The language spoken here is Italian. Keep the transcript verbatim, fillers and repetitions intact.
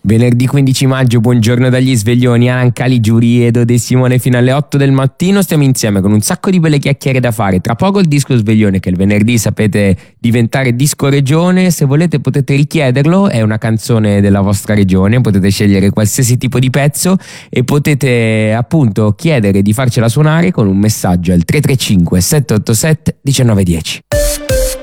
Venerdì quindici maggio, buongiorno dagli sveglioni, Alan Caligiuri e Dode Simone fino alle otto del mattino. Stiamo insieme con un sacco di belle chiacchiere da fare. Tra poco il disco sveglione, che il venerdì sapete diventare disco regione. Se volete potete richiederlo, è una canzone della vostra regione, potete scegliere qualsiasi tipo di pezzo e potete appunto chiedere di farcela suonare con un messaggio al tre tre cinque sette otto sette uno nove uno zero.